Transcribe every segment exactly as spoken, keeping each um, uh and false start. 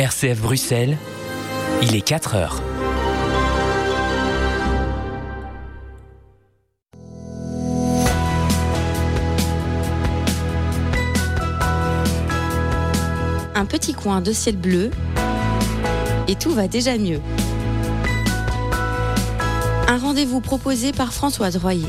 R C F Bruxelles, il est quatre heures. Un petit coin de ciel bleu et tout va déjà mieux. Un rendez-vous proposé par Françoise Royer.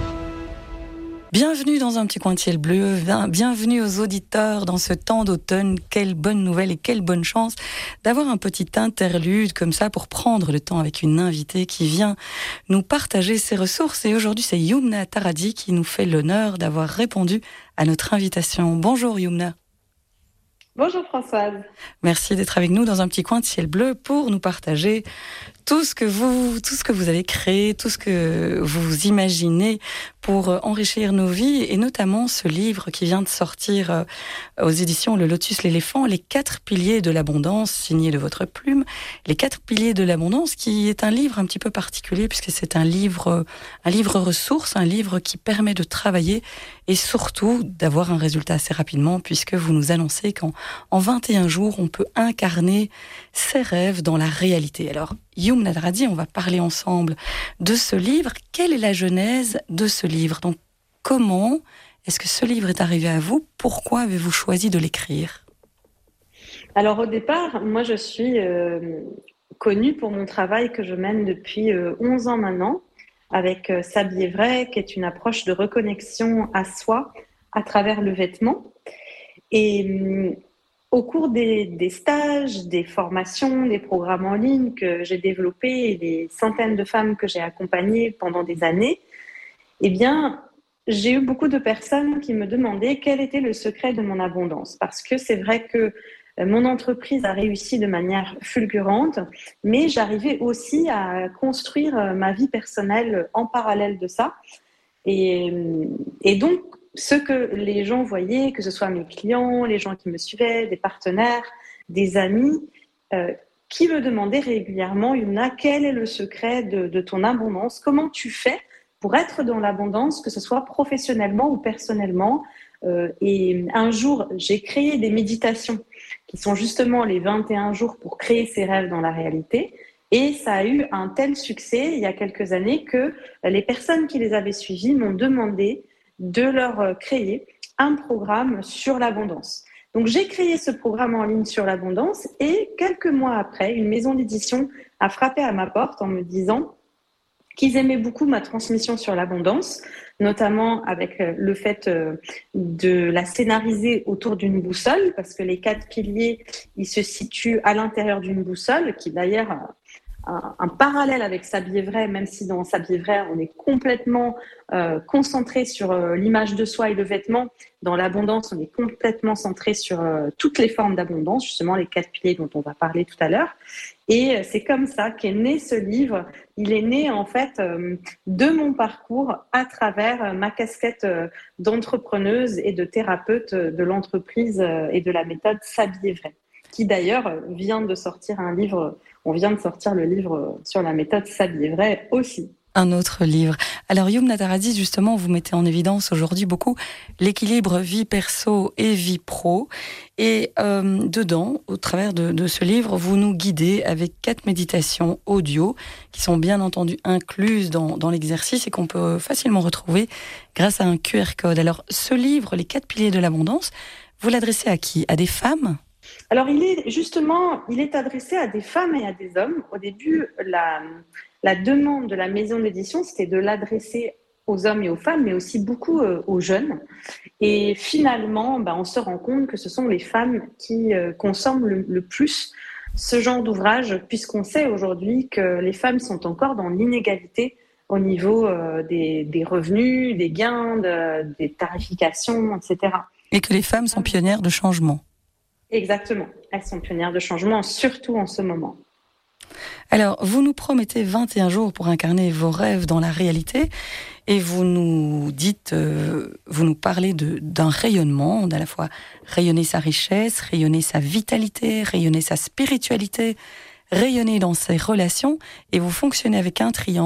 Bienvenue dans un petit coin de ciel bleu, bienvenue aux auditeurs dans ce temps d'automne. Quelle bonne nouvelle et quelle bonne chance d'avoir un petit interlude comme ça pour prendre le temps avec une invitée qui vient nous partager ses ressources. Et aujourd'hui, c'est Yumna Taradi qui nous fait l'honneur d'avoir répondu à notre invitation. Bonjour Yumna. Bonjour Françoise. Merci d'être avec nous dans un petit coin de ciel bleu pour nous partager tout ce que vous, tout ce que vous avez créé, tout ce que vous imaginez pour enrichir nos vies, et notamment ce livre qui vient de sortir aux éditions Le Lotus l'éléphant, Les quatre piliers de l'abondance, signé de votre plume. Les quatre piliers de l'abondance, qui est un livre un petit peu particulier puisque c'est un livre, un livre ressource, un livre qui permet de travailler et surtout d'avoir un résultat assez rapidement, puisque vous nous annoncez qu'en en vingt et un jours, on peut incarner ses rêves dans la réalité. Alors, Yumna Taradi, on va parler ensemble de ce livre. Quelle est la genèse de ce livre ? Donc, comment est-ce que ce livre est arrivé à vous ? Pourquoi avez-vous choisi de l'écrire ? Alors, au départ, moi, je suis euh, connue pour mon travail que je mène depuis euh, onze ans maintenant, avec euh, S'habiller vrai, qui est une approche de reconnexion à soi à travers le vêtement. Et euh, au cours des, des stages, des formations, des programmes en ligne que j'ai développés et des centaines de femmes que j'ai accompagnées pendant des années, eh bien, j'ai eu beaucoup de personnes qui me demandaient quel était le secret de mon abondance. Parce que c'est vrai que mon entreprise a réussi de manière fulgurante, mais j'arrivais aussi à construire ma vie personnelle en parallèle de ça. Et, et donc, ce que les gens voyaient, que ce soit mes clients, les gens qui me suivaient, des partenaires, des amis, euh, qui me demandaient régulièrement, Yumna, quel est le secret de, de ton abondance ? Comment tu fais pour être dans l'abondance, que ce soit professionnellement ou personnellement ? euh, Et un jour, j'ai créé des méditations qui sont justement les vingt et un jours pour créer ses rêves dans la réalité. Et ça a eu un tel succès il y a quelques années que les personnes qui les avaient suivies m'ont demandé de leur créer un programme sur l'abondance. Donc, j'ai créé ce programme en ligne sur l'abondance et quelques mois après, une maison d'édition a frappé à ma porte en me disant qu'ils aimaient beaucoup ma transmission sur l'abondance, notamment avec le fait de la scénariser autour d'une boussole, parce que les quatre piliers, ils se situent à l'intérieur d'une boussole, qui d'ailleurs Un, un parallèle avec S'habiller vrai, même si dans S'habiller vrai, on est complètement euh, concentré sur euh, l'image de soi et le vêtement. Dans l'abondance, on est complètement centré sur euh, toutes les formes d'abondance, justement les quatre piliers dont on va parler tout à l'heure. Et euh, c'est comme ça qu'est né ce livre. Il est né en fait euh, de mon parcours à travers euh, ma casquette euh, d'entrepreneuse et de thérapeute euh, de l'entreprise euh, et de la méthode S'habiller vrai, qui d'ailleurs vient de sortir un livre. On vient de sortir le livre sur la méthode S'habiller vrai aussi. Un autre livre. Alors Yumna Taradi, justement, vous mettez en évidence aujourd'hui beaucoup l'équilibre vie perso et vie pro. Et euh, dedans, au travers de, de ce livre, vous nous guidez avec quatre méditations audio qui sont bien entendu incluses dans, dans l'exercice et qu'on peut facilement retrouver grâce à un Q R code. Alors ce livre, Les quatre piliers de l'abondance, vous l'adressez à qui ? À des femmes ? Alors, il est justement, il est adressé à des femmes et à des hommes. Au début, la, la demande de la maison d'édition, c'était de l'adresser aux hommes et aux femmes, mais aussi beaucoup euh, aux jeunes. Et finalement, ben, on se rend compte que ce sont les femmes qui euh, consomment le, le plus ce genre d'ouvrage, puisqu'on sait aujourd'hui que les femmes sont encore dans l'inégalité au niveau euh, des, des revenus, des gains, de, des tarifications, et cetera. Et que les femmes sont pionnières de changement. Exactement. Elles sont pionnières de changement, surtout en ce moment. Alors, vous nous promettez vingt et un jours pour incarner vos rêves dans la réalité, et vous nous dites, euh, vous nous parlez de, d'un rayonnement, d'à la fois rayonner sa richesse, rayonner sa vitalité, rayonner sa spiritualité, rayonner dans ses relations, et vous fonctionnez avec un triangle,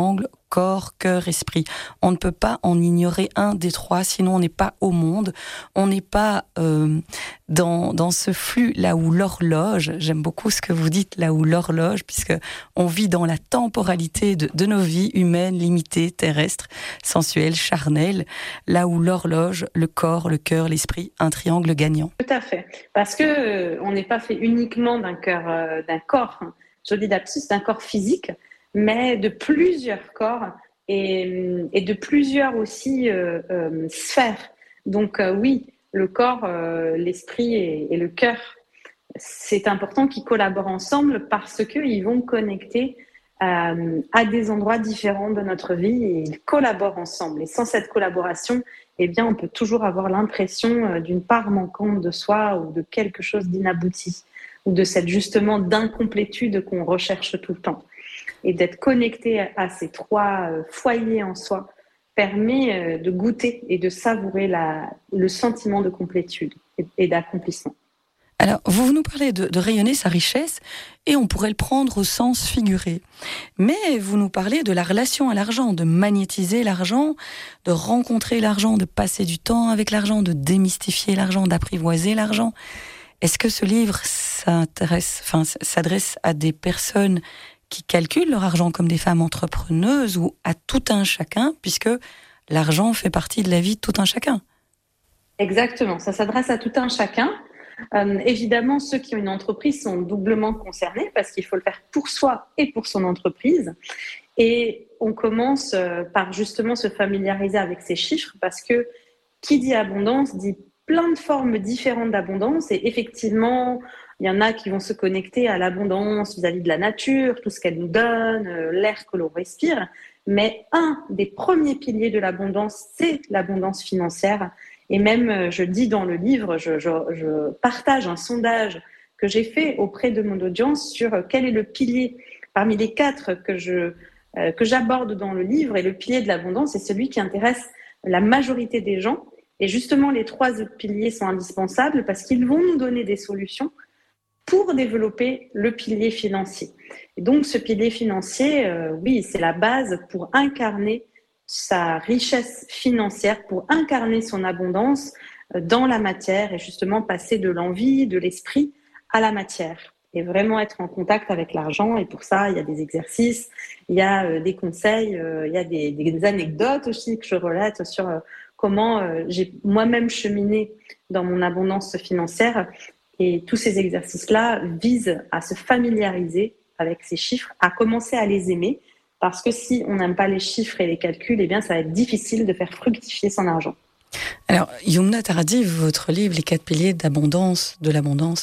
corps, cœur, esprit. On ne peut pas en ignorer un des trois, sinon on n'est pas au monde, on n'est pas euh, dans, dans ce flux là où l'horloge, j'aime beaucoup ce que vous dites, là où l'horloge, puisque on vit dans la temporalité de, de nos vies humaines, limitées, terrestres, sensuelles, charnelles, là où l'horloge, le corps, le cœur, l'esprit, un triangle gagnant. Tout à fait, parce que euh, on n'est pas fait uniquement d'un cœur, euh, d'un corps, hein, joli lapsus, d'un corps physique, mais de plusieurs corps et, et de plusieurs aussi euh, euh, sphères. Donc euh, oui, le corps, euh, l'esprit et, et le cœur, c'est important qu'ils collaborent ensemble parce qu'ils vont connecter euh, à des endroits différents de notre vie et ils collaborent ensemble. Et sans cette collaboration, eh bien, on peut toujours avoir l'impression d'une part manquante de soi ou de quelque chose d'inabouti ou de cette justement d'incomplétude qu'on recherche tout le temps. Et d'être connecté à ces trois foyers en soi permet de goûter et de savourer la, le sentiment de complétude et, et d'accomplissement. Alors, vous nous parlez de, de rayonner sa richesse, et on pourrait le prendre au sens figuré. Mais vous nous parlez de la relation à l'argent, de magnétiser l'argent, de rencontrer l'argent, de passer du temps avec l'argent, de démystifier l'argent, d'apprivoiser l'argent. Est-ce que ce livre s'intéresse, enfin, s'adresse à des personnes qui calculent leur argent comme des femmes entrepreneuses ou à tout un chacun, puisque l'argent fait partie de la vie de tout un chacun? Exactement, ça s'adresse à tout un chacun. Euh, évidemment, ceux qui ont une entreprise sont doublement concernés parce qu'il faut le faire pour soi et pour son entreprise. Et on commence euh, par justement se familiariser avec ces chiffres parce que qui dit abondance dit plein de formes différentes d'abondance. Et effectivement, il y en a qui vont se connecter à l'abondance vis-à-vis de la nature, tout ce qu'elle nous donne, euh, l'air que l'on respire. Mais un des premiers piliers de l'abondance, c'est l'abondance financière. Et même, je dis dans le livre, je, je, je partage un sondage que j'ai fait auprès de mon audience sur quel est le pilier parmi les quatre que, je, euh, que j'aborde dans le livre. Et le pilier de l'abondance est celui qui intéresse la majorité des gens. Et justement, les trois autres piliers sont indispensables parce qu'ils vont nous donner des solutions pour développer le pilier financier. Et donc, ce pilier financier, euh, oui, c'est la base pour incarner sa richesse financière, pour incarner son abondance dans la matière et justement passer de l'envie, de l'esprit à la matière et vraiment être en contact avec l'argent. Et pour ça, il y a des exercices, il y a des conseils, il y a des, des anecdotes aussi que je relate sur comment j'ai moi-même cheminé dans mon abondance financière. Et tous ces exercices-là visent à se familiariser avec ces chiffres, à commencer à les aimer. Parce que si on n'aime pas les chiffres et les calculs, eh bien, ça va être difficile de faire fructifier son argent. Alors, Yumna Taradi, votre livre, Les quatre piliers d'abondance, de l'abondance,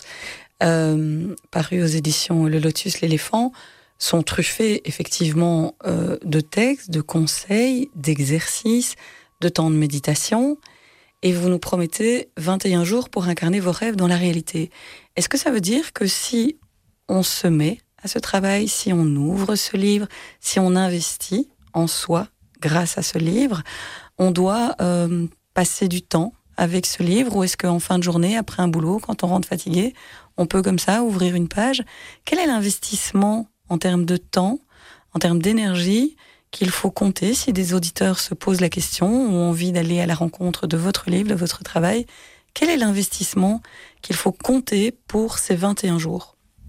euh, paru aux éditions Le Lotus, l'éléphant, sont truffés effectivement euh, de textes, de conseils, d'exercices, de temps de méditation. Et vous nous promettez vingt et un jours pour incarner vos rêves dans la réalité. Est-ce que ça veut dire que si on se met à ce travail, si on ouvre ce livre, si on investit en soi grâce à ce livre, on doit euh, passer du temps avec ce livre, ou est-ce qu'en fin de journée, après un boulot, quand on rentre fatigué, on peut comme ça ouvrir une page? Quel est l'investissement en termes de temps, en termes d'énergie qu'il faut compter si des auditeurs se posent la question ou ont envie d'aller à la rencontre de votre livre, de votre travail? Quel est l'investissement qu'il faut compter pour ces vingt et un jours?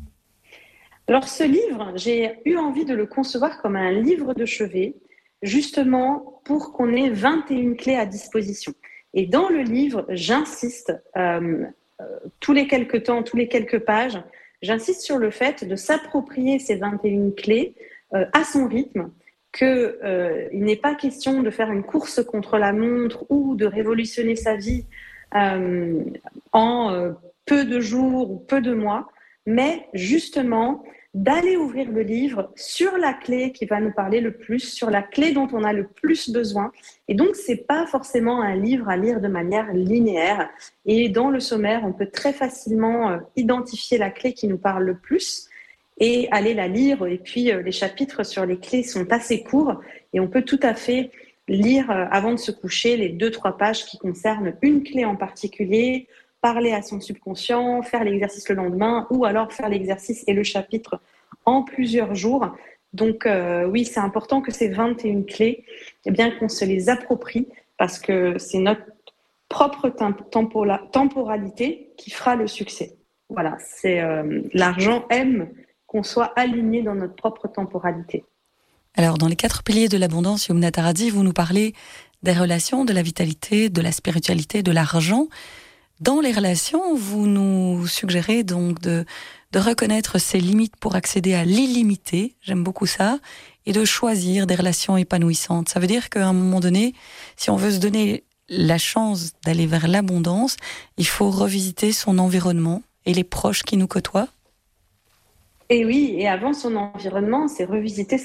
Alors ce livre, j'ai eu envie de le concevoir comme un livre de chevet, justement pour qu'on ait vingt et une clés à disposition. Et dans le livre, j'insiste, euh, euh, tous les quelques temps, tous les quelques pages, j'insiste sur le fait de s'approprier ces vingt et une clés euh, à son rythme, qu'il euh, n'est pas question de faire une course contre la montre ou de révolutionner sa vie euh, en euh, peu de jours ou peu de mois, mais justement d'aller ouvrir le livre sur la clé qui va nous parler le plus, sur la clé dont on a le plus besoin. Et donc, ce n'est pas forcément un livre à lire de manière linéaire. Et dans le sommaire, on peut très facilement identifier la clé qui nous parle le plus et aller la lire. Et puis, les chapitres sur les clés sont assez courts et on peut tout à fait lire avant de se coucher les deux, trois pages qui concernent une clé en particulier, parler à son subconscient, faire l'exercice le lendemain ou alors faire l'exercice et le chapitre en plusieurs jours. Donc euh, oui, c'est important que ces vingt et une clés, eh bien qu'on se les approprie parce que c'est notre propre tempola- temporalité qui fera le succès. Voilà, c'est euh, l'argent aime qu'on soit aligné dans notre propre temporalité. Alors, dans les quatre piliers de l'abondance, Yumna Taradzi, vous nous parlez des relations, de la vitalité, de la spiritualité, de l'argent. Dans les relations, vous nous suggérez donc de, de reconnaître ses limites pour accéder à l'illimité, j'aime beaucoup ça, et de choisir des relations épanouissantes. Ça veut dire qu'à un moment donné, si on veut se donner la chance d'aller vers l'abondance, il faut revisiter son environnement et les proches qui nous côtoient. Et oui, et avant son environnement, c'est revisiter